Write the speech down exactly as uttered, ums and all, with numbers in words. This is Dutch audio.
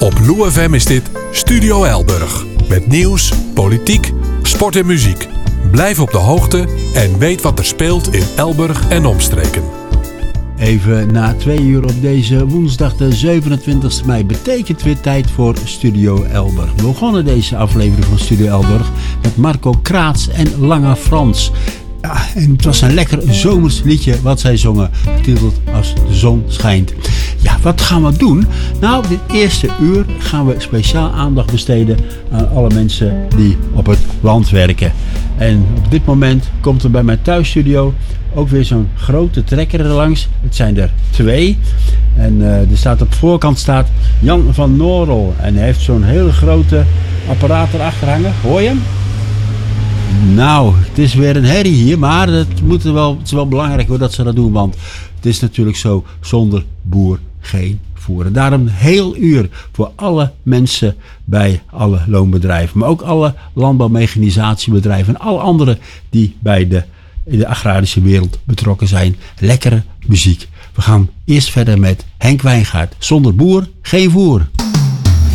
Op Lou F M is dit Studio Elburg. Met nieuws, politiek, sport en muziek. Blijf op de hoogte en weet wat er speelt in Elburg en omstreken. Even na twee uur op deze woensdag de zevenentwintigste mei betekent weer tijd voor Studio Elburg. We begonnen deze aflevering van Studio Elburg met Marco Kraats en Lange Frans. Ja, en het was een lekker zomers liedje wat zij zongen, getiteld Als de zon schijnt. Ja, wat gaan we doen? Nou, dit eerste uur gaan we speciaal aandacht besteden aan alle mensen die op het land werken. En op dit moment komt er bij mijn thuisstudio ook weer zo'n grote trekker er langs. Het zijn er twee. En uh, er staat op de voorkant staat Jan van Noorel. En hij heeft zo'n hele grote apparaat erachter hangen. Hoor je hem? Nou, het is weer een herrie hier, maar het, moet er wel, het is wel belangrijk hoor, dat ze dat doen, want het is natuurlijk zo, zonder boer geen voer. En daarom een heel uur voor alle mensen bij alle loonbedrijven, maar ook alle landbouwmechanisatiebedrijven en alle anderen die bij de, in de agrarische wereld betrokken zijn. Lekkere muziek. We gaan eerst verder met Henk Wijngaard. Zonder boer geen voer.